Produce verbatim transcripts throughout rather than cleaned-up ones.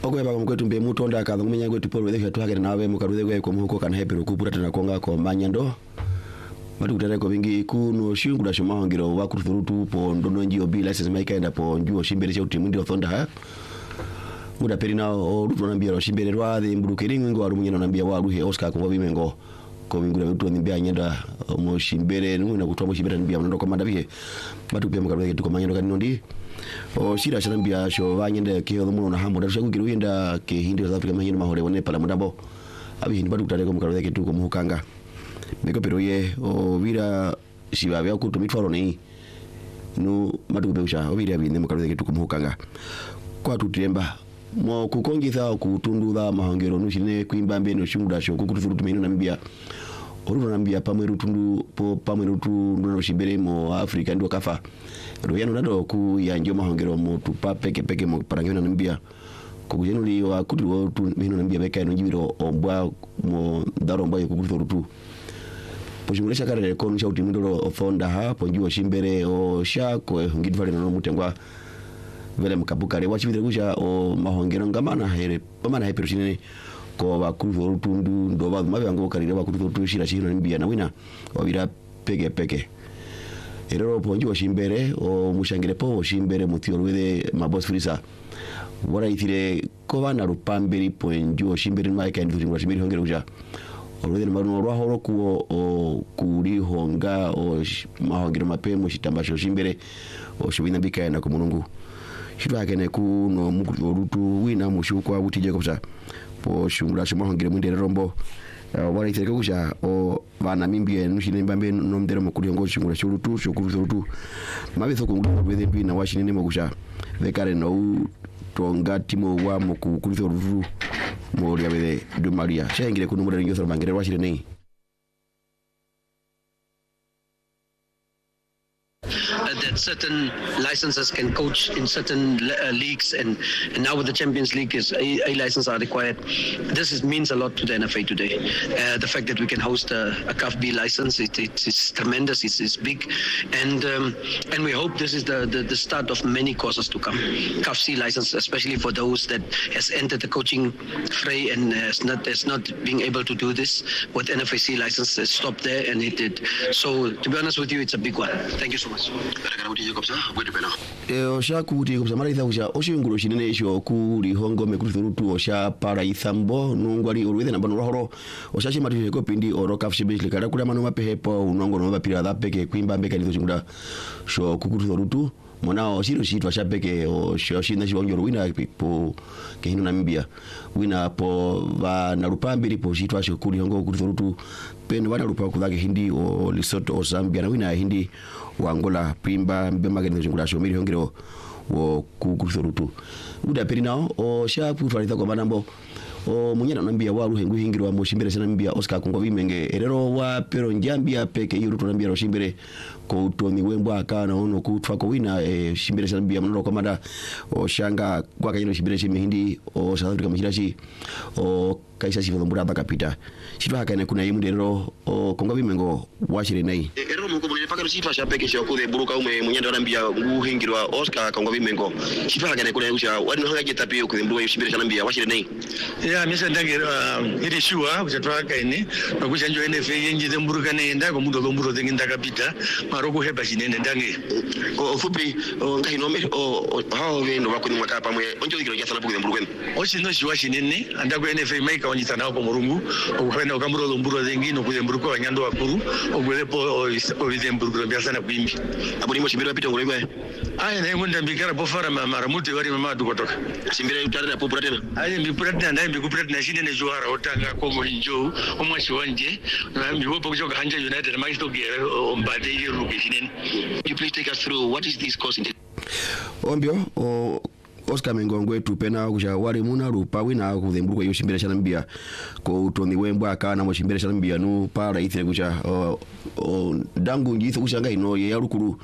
okwe baka mkwetu mbe mutonda ka ngumenya kwetu polo wethe twakere nawe mukaruthe gwe ko muko kana hepero kupura tena konga ko manyando matu kutare ko bingi kuno shingula shomahongero wakuruturutu po ndono njio bi license maikaenda po njuo shimbere cha utimu ndio thonda ha muda perina o ruto nambia ro shimbere rwathi mbulukeri ngwe waru munyana nambia waru he Oscar ko bimengo ko bingura bitu nimbia nyenda mo shimbere nguna kutwa mo shimbere nambia ndo ko mandabihe matu pia mukaruthe tuko manyando kanindi o shira shanambia sho vanyende ke muno na hambo ndasha kugiru yenda ke hindi South Africa mahino mahore wone pala mudambo abi hindi badu kutare ko mukaruthe ke tuko muhukanga Meko pero ye o vira si va vea kuto mitwaro nei no matu beusha o vira bine mukaruthe ke tuko muhukanga kwa tutemba mo kukongitha kutunduza mahangero no shine kuimba mbe no shunguda sho kukutu tumeno nambia oruno nambia pamwe rutundu po pamwe rutundu no shibere mo Africa ndo kafa ro yano nado ku yanjo mahangero mo tupa peke peke mo parangena nambia kukujeno li wa kutu wo tumeno nambia beka no jibiro ombwa mo daro mbaye kukutu rutu Poshimulesha kare ko nsha utimindoro fonda ha ponjuo shimbere o shako ngidvale no mutengwa vele mkabukare wachibire kusha o mahongero ngamana here pamana hyper shine ko bakuru rutundu ndo ba mabango karire bakuru rutushira shino mbia na wina obira pege pege erero ponjuo shimbere o mushangire po shimbere mutio rwede mabos frisa wara itire ko bana rupambiri ponjuo shimbere maika ndu shimbere hongero kusha Olwede maruno rwahoro kuo o kuri honga o mahongero mapemo shitambasho shimbere o shubina bika na kumunungu Shito hakene ku no mukurutu wina mushukwa butije kopsa po shungula shomahongero mwindere rombo wala itereka kusha o bana mimbie nushine mbambe no mdero mukuri ngo shungula shurutu shukurutu mabitho kungulu bede bi na washine nemo kusha vekare no tonga timo wa mukurutu rutu Moria bede do Maria shengire kuno mudere ngiro mangere washire nei That certain licenses can coach in certain uh, leagues and, and now with the Champions League is a, a license are required. This is, means a lot to the N F A today. Uh, the fact that we can host a, a C A F B license, it, it, it's tremendous, it's, it's big, and um, and we hope this is the, the, the start of many courses to come. C A F C license, especially for those that has entered the coaching fray and has not has not being able to do this with N F A C license, has stopped there and it did. So to be honest with you, it's a big one. Thank you so much. E o sha kuti kopsa mara itha kusha oshinguro shinene isho kuri hongo mekurutu osha para ithambo nungwali urwithe na bano rohoro osha shima tu ko pindi oro kafshibishli kala kula mano mapehepo unongo no mapira da peke kwimba mbeka nizo chingura sho kukurutu mona o shiro shitwa shapeke o sho shina shonjoro wina po kehino Namibia wina po va na rupambiri po shitwa sho kuri hongo kukurutu pen wana rupa kudage hindi o Lesotho o Zambia na wina hindi wa Angola Pimba mbema gani zingura sho miri hongero wo kukurutu uda perinao o sha putwalitha kwa manambo o munyana nambia wa ruhengu hingirwa mo shimbere sana nambia Oscar Kongo bimenge erero wa pero njambia peke yuruto nambia ro shimbere ko utoni wembo akana ono kutwa ko wina e, shimbere sana nambia mnoro komanda o shanga kwa kayino shimbere shime hindi o South Africa mashirashi o kaisa shivelo mbura kapita shitwa hakane kuna yimu derero o Kongo bimengo washire nei erero mungu mulile paka shitwa shapeke sho kude buruka ume munyanda nambia ngu hingirwa Oscar Kongo bimengo shitwa hakane kuna yusha wanu hanga jetapi ko mbura shimbere sana nambia washire nei ya misa ndangira iri shuwa kuchatwaka ine bakushanjo N F A yenjize mburuka ne ndako mudo lomburo zinginda kapita maroko heba shinene ndange o fupi o ngahino me o hawo vendo bakuni mwaka pamwe onjo dikiro kyasana buku mburuka oshi no shiwa shinene andako N F A maika onyita nawo pomurungu okwenda okamburo lomburo zingino kuze mburuko wanyando wakuru ogwelepo o vize mburuko byasana kwimbi abuli mo shimbira pito ngolwe aya na ngunda mbikara pofara mara muti wari mama dukotoka shimbira utara po puratena aya mbipurata ndai mbikupurata na shine ne juara otanga Kongo injo omwashi wanje na mbiwopo kuchoka Hanja United magisto gere ombade ile ruke shine. You please take us through what is this course in Ombio o Oscar Mengongwe tupena kusha wali muna rupa wina kuzemburuka yo shimbira shana mbia ko utoni wembo akana mo shimbira shana mbia no para ite kusha o, o dangu njitho kusha ngai no ye yarukuru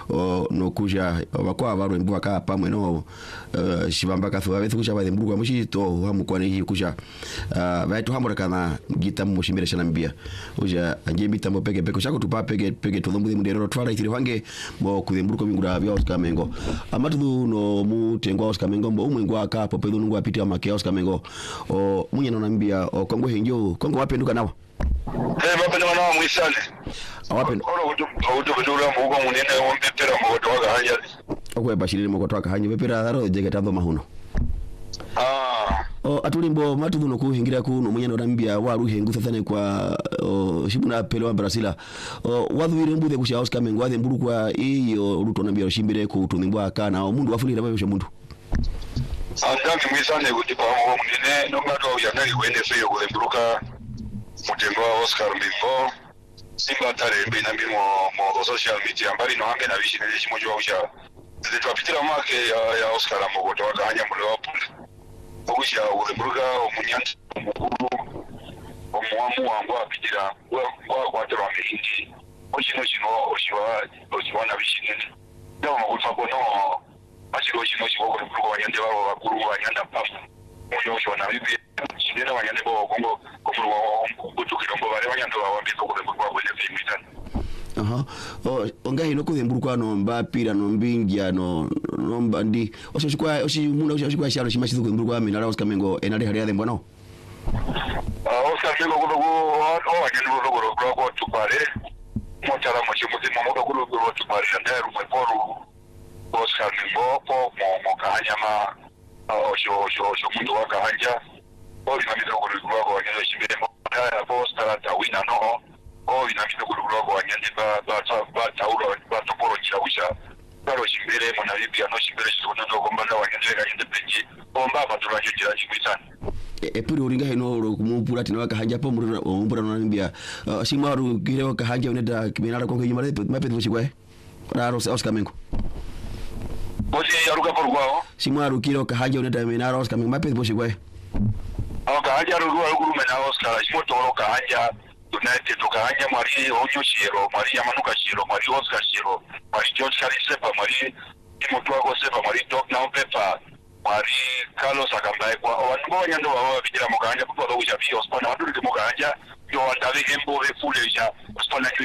o no kusha bakwa baro mbu aka pamwe no uh, shibamba ka thuwa bethu kusha bazemburuka mushito hamu kwa ni kusha uh, baitu hamura kana gita mo shimbira shana mbia kusha anjembi tambo peke peke kusha kutupa peke peke tolombu mudero twala ite wange mo kuzemburuka bingura bya Oscar Mengo amatu no mu tengwa Oscar Mengo umwe ngwa kapo pedo ngwa piti amake Oscar Mengo o munye nonambia o kongo henjo kongo wapenduka nawa eh wapenduka nawa mwisale awapen oro utu utu bedura mugo munene wombe pera moto waga hanya okwe bashirire moto waga hanya bepera daro jegeta ndo mahuno ah o atulimbo matudu no kuhingira kuno munye nonambia waruhe nguthethane kwa o shibuna pelo wa Brasila o wadhuire mbude kusha Oscar Mengo wathe mburu kwa iyo ruto nambia shimbire ku tunimbo akana o mundu wafulira babyo mundu andami mwisane kuti pawo munene nomato yanali wene feyo kulemburuka mutembo wa Oscar Mengo simba tarembe na mbimo mo social media mbali no hambe na vishi nele chimojo wa usha zitwapitira make ya, ya Oscar Mengo to wakanya mule wa pule usha kulemburuka omunyanda mukuru omuamu wangu apitira kwa kwa tero amehindi ochino chino oshiwa oshiwa na vishi nele ndio makufa kono achiro chino chiwo kulemburuka wanyande babo bakuru wanyanda pafu moyo oshiwa na bibi ndera wanyande bo kongo kofuru kutukirombo bale wanyando wambiko kulemburuka kwele fimitan aha o ongai no kulemburuka no mbapira no mbingia no no mbandi oshikwa oshimuna oshikwa shalo shimashizo kulemburuka mina Oscar Mengo enale hali ya dembo no ah Oscar Mengo kulo o wanyando lo kulo kwa tupare motara mochimuti mamoka kulo kulo tupare ndaru mweporu Oscar Mengo po mo mo kahanyama osho osho osho mundu wakahanja o inamito kulo kwa wanyando shimbere mo ya posta ta wina no o inamito kulo kwa wanyando ba ba ba tauro ba toporo chirausha baro shimbere mo na libya no shimbere shikondo kombanda wanyando kanyende penji o mbaba tulaje jira chimwisana epuri uringa hino ro kumupura tina wakahanja po muri ompura no nambia simaru kire wakahanja uneda kiminara konke yimare mapetu bushikwe raro Oscar Mengo Osi yaruka porwao simaru kire wakahanja uneda minara Oscar Mengo mapetu bushikwe oka haja ruwa ruguru mena Oscar shimoto roka haja United roka haja mari onyo shiro mari yamanuka shiro mari Oscar shiro mari George Karisepa mari imoto wako sepa mari Doc Now Pepper mari Carlos Akambaye kwa wango wanyando wawa vijira moka haja kwa kwa uja vio spana waduri moka haja yo andave hembo refule ya spana